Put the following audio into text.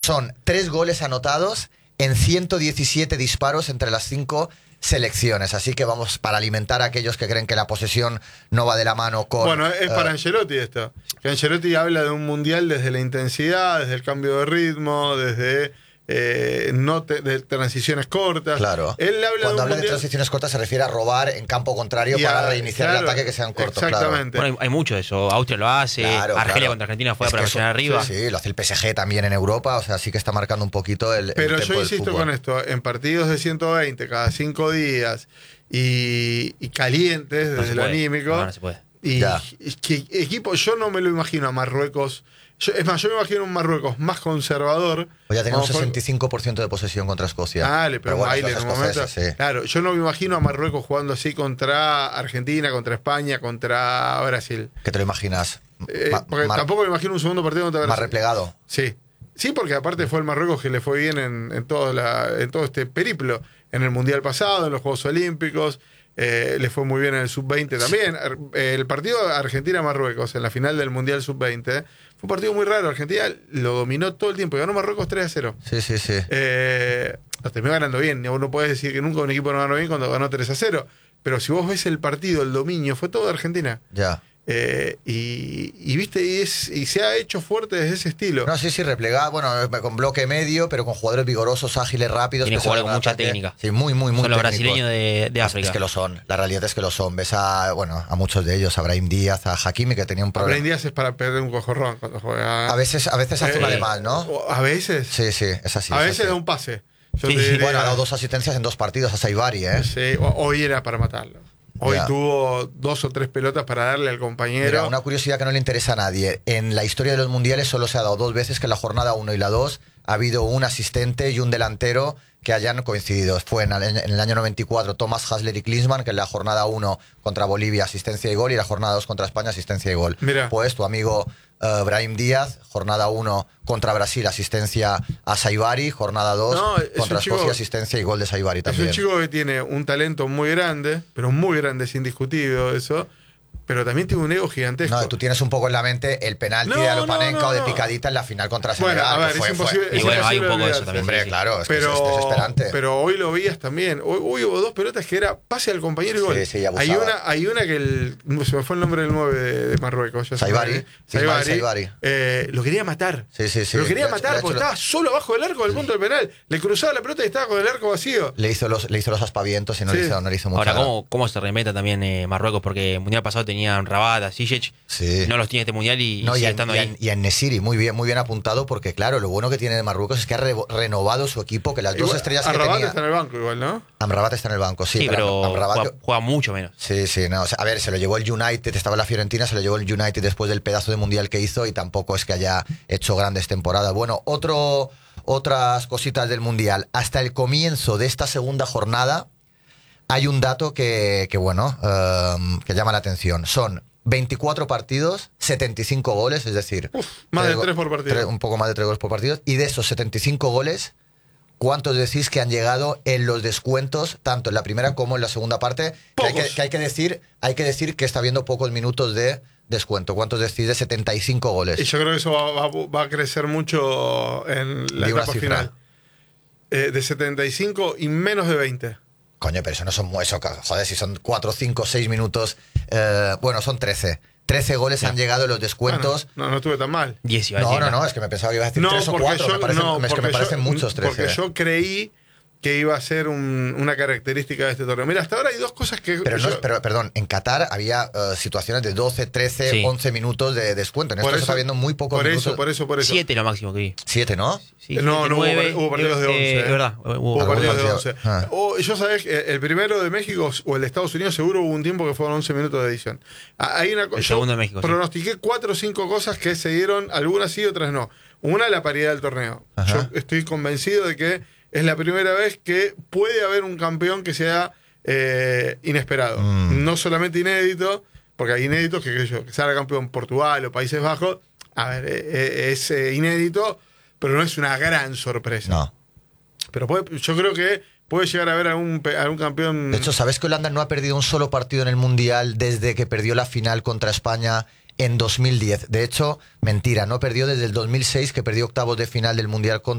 son 3 goles anotados en 117 disparos entre las 5 selecciones. Así que vamos, para alimentar a aquellos que creen que la posesión no va de la mano con... Bueno, es para Ancelotti esto. Que Ancelotti habla de un mundial desde la intensidad, desde el cambio de ritmo, desde de transiciones cortas. Claro. Él habla Cuando habla de mundial... transiciones cortas se refiere a robar en campo contrario para reiniciar el ataque que sean cortos. Exactamente. Bueno, hay mucho de eso. Austria lo hace, Argelia contra Argentina fue para presionar arriba. Sí, lo hace el PSG también en Europa, o sea, sí que está marcando un poquito el Pero tempo yo insisto con esto, en partidos de 120 cada 5 días y calientes desde lo anímico. No se puede. Y que equipo, yo no me lo imagino a Marruecos. Es más, yo me imagino un Marruecos más conservador. Pues ya tenía un 65% de posesión contra Escocia. Le pegó un baile en un momento. Sí. Claro, yo no me imagino a Marruecos jugando así contra Argentina, contra España, contra Brasil. ¿Qué te lo imaginas? Porque tampoco me imagino un segundo partido contra Brasil. Más replegado. Sí. Sí, porque aparte fue el Marruecos que le fue bien en todo este periplo. En el Mundial pasado, en los Juegos Olímpicos. Le fue muy bien en el Sub-20 también. El partido Argentina-Marruecos en la final del Mundial Sub-20 fue un partido muy raro. Argentina lo dominó todo el tiempo y ganó Marruecos 3-0. Sí. Lo terminó ganando bien. No puedes decir que nunca un equipo no ganó bien cuando ganó 3-0. Pero si vos ves el partido, el dominio, fue todo de Argentina. Ya. Y viste, y se ha hecho fuerte desde ese estilo. No, sí, replegado, bueno, con bloque medio, pero con jugadores vigorosos, ágiles, rápidos. Tiene jugadores con mucha técnica. Sí, muy Son técnicos. los brasileños de África. Es que lo son, la realidad es que lo son. Ves a muchos de ellos, a Brahim Díaz, a Hakimi, que tenía un problema. Brahim Díaz es para perder un cojorrón cuando juega. A veces hace una de mal, ¿no? A veces. Sí, es así. A veces da un pase. Bueno, ha dado 2 asistencias en 2 partidos a Saibari, ¿eh? Sí, hoy era para matarlo. Hoy tuvo 2 o 3 pelotas para darle al compañero. Mira, una curiosidad que no le interesa a nadie. En la historia de los mundiales solo se ha dado 2 veces que en la jornada 1 y la 2 ha habido un asistente y un delantero que hayan coincidido. Fue en el año 94 Thomas Hasler y Klinsmann, que en la jornada 1 contra Bolivia asistencia y gol, y la jornada 2 contra España asistencia y gol. Mira. Pues tu amigo Brahim Díaz, jornada 1 contra Brasil, asistencia a Saibari, jornada 2 contra Escocia, asistencia y gol de Saibari también. Es un chico que tiene un talento muy grande, pero muy grande, es indiscutido eso, pero también tiene un ego gigantesco. No, tú tienes un poco en la mente el penalti de Alopanenka o de Picadita en la final contra Senegal. Bueno, a ver, es imposible. Y bueno, hay un poco de eso también. Hombre, claro, es desesperante. Pero hoy lo veías también. Hoy hubo 2 pelotas que era pase al compañero y gol. Sí, abusaba. Hay una que se me fue el nombre del 9 de Marruecos. Saibari. Lo quería matar. Sí. Lo quería matar porque estaba solo abajo del arco del punto del penal. Le cruzaba la pelota y estaba con el arco vacío. Le hizo los aspavientos y no le hizo mucho. Ahora, ¿cómo se remeta también Marruecos? Porque el mundial pasado tenían Rabat, a Ziyech, no los tiene este mundial y sigue estando ahí. Y en Nesiri, muy bien apuntado, porque claro, lo bueno que tiene Marruecos es que ha renovado su equipo, que las 2 estrellas que tenía... Amrabat está en el banco igual, ¿no? Amrabat está en el banco, sí. Pero juega mucho menos. Sí, no, o sea, a ver, se lo llevó el United, estaba en la Fiorentina, se lo llevó el United después del pedazo de mundial que hizo y tampoco es que haya hecho grandes temporadas. Bueno, otras cositas del mundial. Hasta el comienzo de esta segunda jornada hay un dato que llama la atención. Son 24 partidos, 75 goles, es decir... más de 3 por partido. Un poco más de 3 goles por partido. Y de esos 75 goles, ¿cuántos decís que han llegado en los descuentos, tanto en la primera como en la segunda parte? Que hay que decir que está habiendo pocos minutos de descuento. ¿Cuántos decís de 75 goles? Y yo creo que eso va a crecer mucho en la etapa final. De 75 y menos de 20. Coño, pero eso no son... Joder, si son 4, 5, 6 minutos... son 13. 13 goles han llegado en los descuentos. Bueno, no estuve tan mal. 10 No, es que me pensaba que iba a decir 3 o 4. Me parecen muchos 13. Porque yo creí que iba a ser una característica de este torneo. Mira, hasta ahora hay 2 cosas que... Pero perdón, en Qatar había situaciones de 12, 13, 11 minutos de descuento. En esto se está viendo muy pocos minutos. Por eso. 7 lo máximo que vi. 7, ¿no? Sí, no, hubo partidos de 11. Es verdad. Hubo partidos de 11. Yo sabés que el primero de México o el de Estados Unidos seguro hubo un tiempo que fueron 11 minutos de edición. El segundo de México. Pronostiqué 4 o 5 cosas que se dieron, algunas sí, otras no. Una, la paridad del torneo. Yo estoy convencido de que es la primera vez que puede haber un campeón que sea inesperado. No solamente inédito, porque hay inéditos que salga campeón Portugal o Países Bajos. A ver, es inédito, pero no es una gran sorpresa. No. Pero yo creo que puede llegar a haber algún campeón... De hecho, ¿sabes que Holanda no ha perdido un solo partido en el Mundial desde que perdió la final contra España en 2010? De hecho, mentira, no perdió desde el 2006, que perdió octavos de final del Mundial contra